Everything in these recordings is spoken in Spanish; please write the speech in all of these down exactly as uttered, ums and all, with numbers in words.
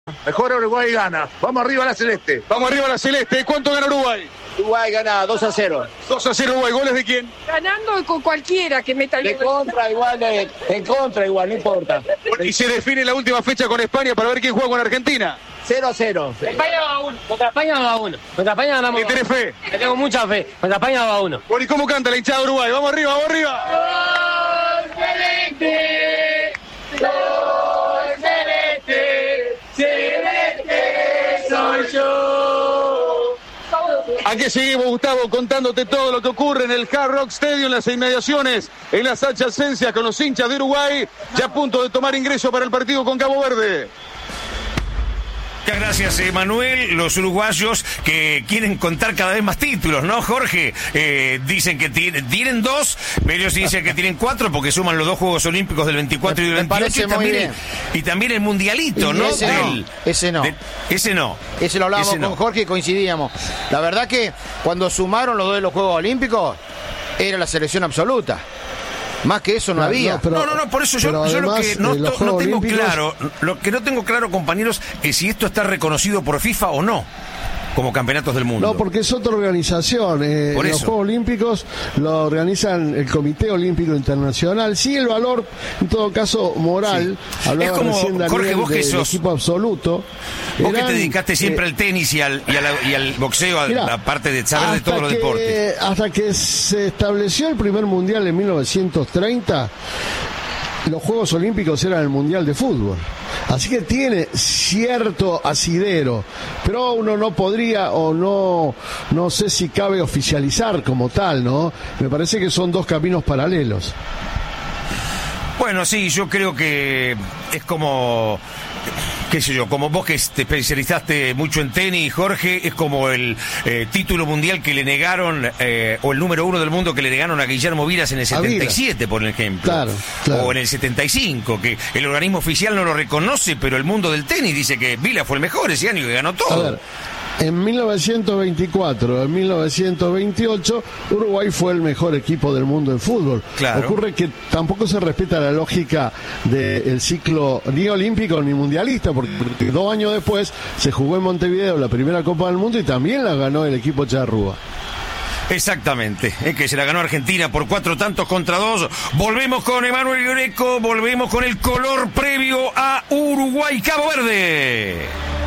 Mejor Uruguay gana. Vamos arriba a la celeste. Vamos arriba a la celeste. ¿Cuánto gana Uruguay? Uruguay gana dos a cero. dos a cero Uruguay. ¿Goles de quién? Ganando con cualquiera que meta el De contra igual, de, en contra igual, no importa. Y se define la última fecha con España para ver quién juega con Argentina. cero a cero. España va a uno. Contra España va a uno. Contra España ganamos. ¿Le tenés fe? Le tengo mucha fe. Contra España va a uno. Bueno, ¿y cómo canta la hinchada de Uruguay? Vamos arriba, vamos arriba. ¡Gol celeste! ¡Gol celeste! ¡Celeste soy yo! Aquí seguimos, Gustavo, contándote todo lo que ocurre en el Hard Rock Stadium, en las inmediaciones, en las adyacencias con los hinchas de Uruguay, ya a punto de tomar ingreso para el partido con Cabo Verde. Muchas gracias, Emanuel. Los uruguayos que quieren contar cada vez más títulos, ¿no, Jorge? Eh, dicen que tienen, tienen dos, pero ellos dicen que tienen cuatro porque suman los dos Juegos Olímpicos del veinticuatro y del veintiocho. Y también, el, y también el Mundialito, y ¿no? Ese Del, no. Ese no. De, ese no. Ese lo hablábamos ese no. con Jorge y coincidíamos. La verdad que cuando sumaron los dos de los Juegos Olímpicos, era la selección absoluta. Más que eso no, no había. No, pero, no, no, no, por eso yo, yo además, lo que no, to, no tengo Olímpicos... claro, lo que no tengo claro, compañeros, es si esto está reconocido por FIFA o no, como campeonatos del mundo. No, porque es otra organización. Eh, por los eso. Juegos Olímpicos lo organizan el Comité Olímpico Internacional. Sí, el valor, en todo caso, moral. Sí. Hablaba es como, recién Daniel, Jorge, vos que sos equipo absoluto. Vos Eran, que te dedicaste siempre eh, al tenis y al, y, al, y al boxeo, mirá, aparte de saber de todos los deportes. Hasta que se estableció el primer mundial en mil novecientos treinta, los Juegos Olímpicos eran el mundial de fútbol. Así que tiene cierto asidero, pero uno no podría o no no sé si cabe oficializar como tal, ¿no? Me parece que son dos caminos paralelos. Bueno, sí, yo creo que es como, qué sé yo, como vos que te especializaste mucho en tenis, Jorge, es como el eh, título mundial que le negaron, eh, o el número uno del mundo que le negaron a Guillermo Vilas en el setenta y siete, por ejemplo. Claro, claro. O en el setenta y cinco, que el organismo oficial no lo reconoce, pero el mundo del tenis dice que Vilas fue el mejor ese año, que ganó todo. A ver, en mil novecientos veinticuatro, en mil novecientos veintiocho, Uruguay fue el mejor equipo del mundo en fútbol. Claro. Ocurre que tampoco se respeta la lógica del ciclo ni olímpico ni mundialista, porque dos años después se jugó en Montevideo la primera Copa del Mundo y también la ganó el equipo charrúa. Exactamente, es que se la ganó Argentina por cuatro tantos contra dos. Volvemos con Emanuel Greco, volvemos con el color previo a Uruguay-Cabo Verde.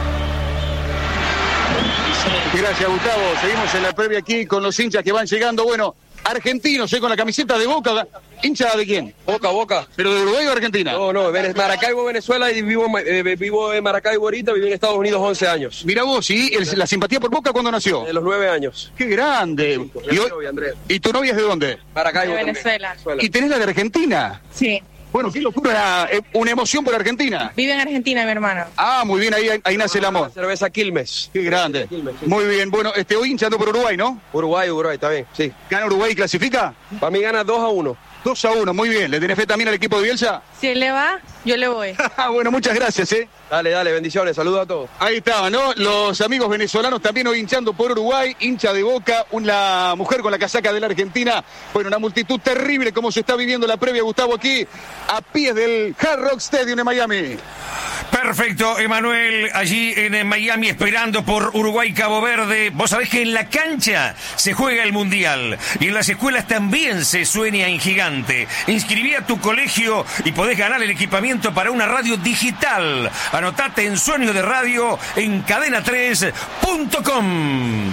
Gracias, Gustavo. Seguimos en la previa aquí con los hinchas que van llegando. Bueno, argentinos, ¿eh? Con la camiseta de Boca. ¿Hincha de quién? Boca, Boca. ¿Pero de Uruguay o Argentina? No, no, Maracaibo, Venezuela, y vivo, eh, vivo en Maracaibo ahorita, viví en Estados Unidos once años. Mira vos, ¿y el, la simpatía por Boca cuándo nació? De los nueve años. ¡Qué grande! Sí, ¿Y, hoy, ¿Y tu novia es de dónde? Maracaibo. De Venezuela. ¿Y tenés la de Argentina? Sí. Bueno, qué locura, una emoción por Argentina. Vive en Argentina, mi hermano. Ah, muy bien, ahí, ahí nace el amor. Cerveza Quilmes. Qué grande. Quilmes, sí. Muy bien, bueno, este, hoy hinchando por Uruguay, ¿no? Uruguay, Uruguay, está bien, sí. ¿Gana Uruguay y clasifica? Para mí gana dos a uno. dos a uno, muy bien. ¿Le tenés fe también al equipo de Bielsa? Si él le va, yo le voy. Bueno, muchas gracias, ¿eh? Dale, dale, bendiciones, saludos a todos. Ahí está, ¿no? Los amigos venezolanos también hoy hinchando por Uruguay, hincha de Boca, una mujer con la casaca de la Argentina. Bueno, una multitud terrible como se está viviendo la previa, Gustavo, aquí a pies del Hard Rock Stadium en Miami. Perfecto, Emanuel, allí en Miami esperando por Uruguay-Cabo Verde. Vos sabés que en la cancha se juega el Mundial y en las escuelas también se sueña en gigante. Inscribí a tu colegio y podés ganar el equipamiento para una radio digital. Anotate en Sueño de Radio en cadena tres punto com.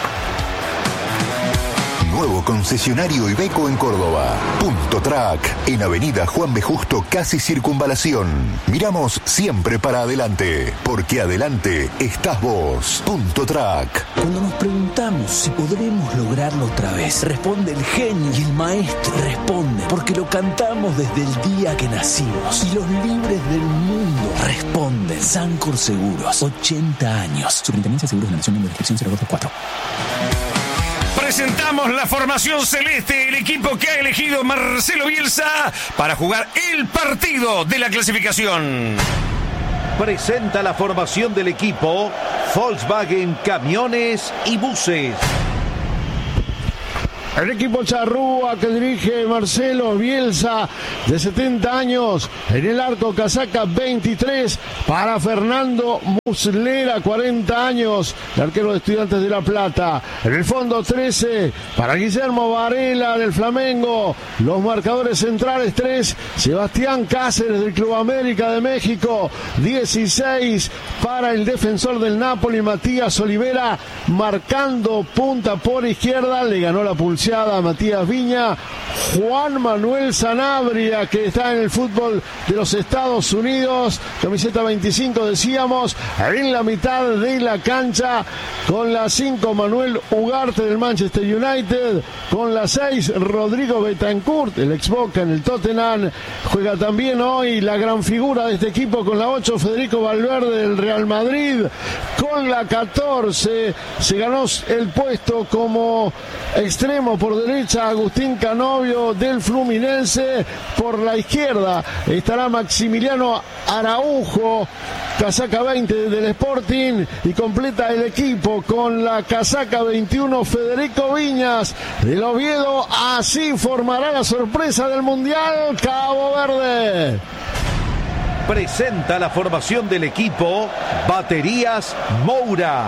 Nuevo concesionario Iveco en Córdoba. Punto Track, en Avenida Juan B. Justo, casi Circunvalación. Miramos siempre para adelante, porque adelante estás vos. Punto Track. Cuando nos preguntamos si podremos lograrlo otra vez, responde el genio y el maestro. Responde, porque lo cantamos desde el día que nacimos. Y los libres del mundo responden. Sancor Seguros, ochenta años. Superintendencia de Seguros de la Nación, número de inscripción cero dos cuatro. Presentamos la formación celeste, el equipo que ha elegido Marcelo Bielsa para jugar el partido de la clasificación. Presenta la formación del equipo Volkswagen Camiones y Buses. El equipo charrúa que dirige Marcelo Bielsa, de setenta años. En el arco, casaca veintitrés para Fernando Muslera, cuarenta años, el arquero de Estudiantes de La Plata. En el fondo, trece para Guillermo Varela del Flamengo. Los marcadores centrales, tres, Sebastián Cáceres del Club América de México. dieciséis para el defensor del Napoli, Matías Olivera, marcando punta por izquierda. Le ganó la pulsada a Matías Viña. Juan Manuel Sanabria, que está en el fútbol de los Estados Unidos, camiseta veinticinco, decíamos, en la mitad de la cancha. Con la cinco, Manuel Ugarte del Manchester United. Con la seis, Rodrigo Betancourt, el ex Boca en el Tottenham. Juega también hoy la gran figura de este equipo con la ocho, Federico Valverde del Real Madrid. Con la catorce se ganó el puesto como extremo por derecha Agustín Canovio del Fluminense. Por la izquierda estará Maximiliano Araujo, casaca veinte del Sporting, y completa el equipo con la casaca veintiuno Federico Viñas del Oviedo. Así formará la sorpresa del Mundial Cabo Verde. Presenta la formación del equipo Baterías Moura.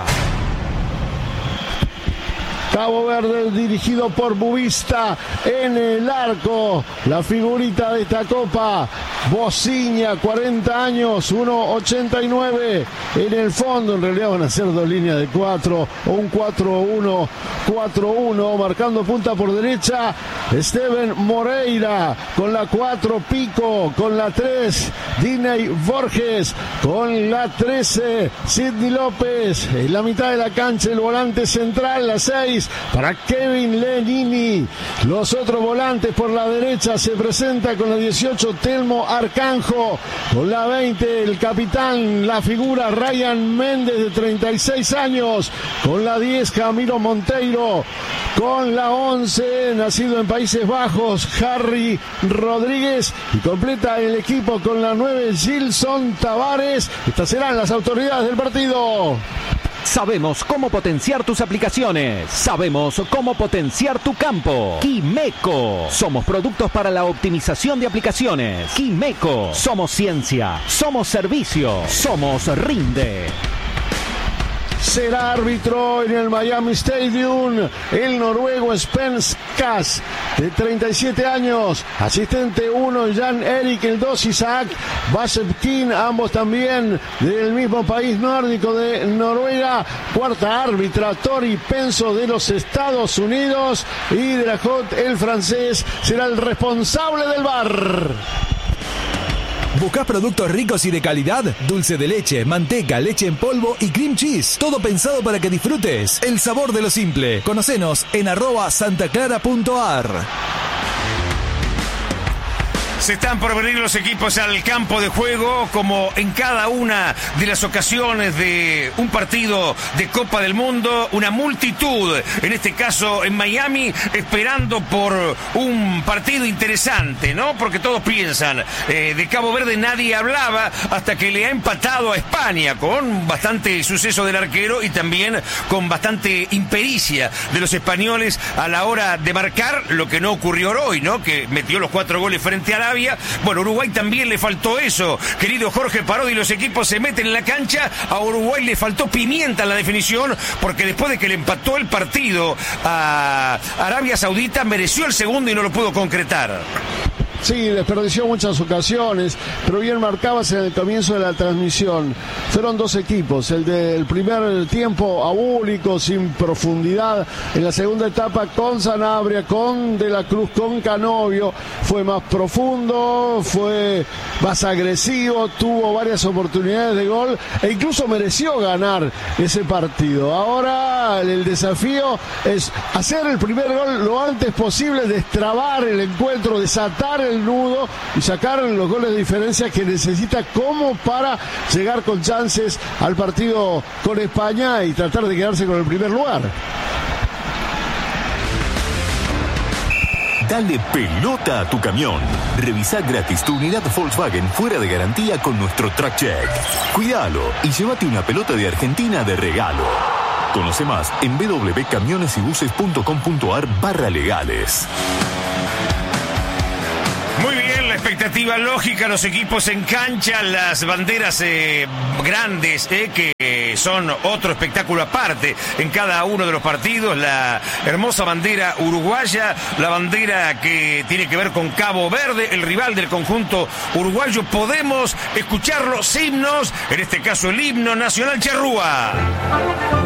Cabo Verde dirigido por Bubista en el arco. La figurita de esta copa, Bociña, cuarenta años, uno ochenta y nueve. En el fondo, en realidad van a ser dos líneas de cuatro o un cuatro uno cuatro uno. Marcando punta por derecha, Steven Moreira. Con la cuatro, Pico. Con la tres, Diney Borges. Con la trece, Sidney López. En la mitad de la cancha, el volante central, la seis, para Kevin Lenini. Los otros volantes por la derecha se presenta con la dieciocho, Telmo Arcanjo. Con la veinte, el capitán, la figura, Ryan Méndez, de treinta y seis años. Con la diez, Camilo Monteiro. Con la once, nacido en Países Bajos, Harry Rodríguez. Y completa el equipo con la nueve, Gilson Tavares. Estas serán las autoridades del partido. Sabemos cómo potenciar tus aplicaciones. Sabemos cómo potenciar tu campo. Quimeco. Somos productos para la optimización de aplicaciones. Quimeco. Somos ciencia. Somos servicio. Somos Rinde. Será árbitro en el Miami Stadium el noruego Spence Kass, de treinta y siete años. Asistente uno, Jan Erik, el dos, Isaac Basepkin, ambos también del mismo país nórdico de Noruega. Cuarta árbitra, Tori Penso de los Estados Unidos, y Drajot, el francés, será el responsable del V A R. ¿Buscás productos ricos y de calidad? Dulce de leche, manteca, leche en polvo y cream cheese. Todo pensado para que disfrutes el sabor de lo simple. Conocenos en arroba santaclara.ar. Se están por venir los equipos al campo de juego, como en cada una de las ocasiones de un partido de Copa del Mundo. Una multitud, en este caso en Miami, esperando por un partido interesante, ¿no? Porque todos piensan, eh, de Cabo Verde nadie hablaba hasta que le ha empatado a España, con bastante suceso del arquero y también con bastante impericia de los españoles a la hora de marcar, lo que no ocurrió hoy, ¿no? Que metió los cuatro goles frente a la Bueno, a Uruguay también le faltó eso, querido Jorge Parodi. Los equipos se meten en la cancha. A Uruguay le faltó pimienta en la definición, porque después de que le empató el partido a Arabia Saudita, mereció el segundo y no lo pudo concretar. Sí, desperdició muchas ocasiones, pero bien marcabas en el comienzo de la transmisión. Fueron dos equipos, el del primer tiempo abúlico, sin profundidad. En la segunda etapa, con Sanabria, con De la Cruz, con Canovio, fue más profundo, fue más agresivo, tuvo varias oportunidades de gol e incluso mereció ganar ese partido. Ahora el desafío es hacer el primer gol lo antes posible, destrabar el encuentro, desatar el el nudo y sacar los goles de diferencia que necesita como para llegar con chances al partido con España y tratar de quedarse con el primer lugar. Dale pelota a tu camión. Revisa gratis tu unidad Volkswagen fuera de garantía con nuestro Track Check. Cuídalo y llévate una pelota de Argentina de regalo. Conoce más en www.camionesybuses.com.ar barra legales. Muy bien, la expectativa lógica, los equipos en cancha, las banderas eh, grandes, eh, que son otro espectáculo aparte en cada uno de los partidos, la hermosa bandera uruguaya, la bandera que tiene que ver con Cabo Verde, el rival del conjunto uruguayo. Podemos escuchar los himnos, en este caso el himno nacional charrúa.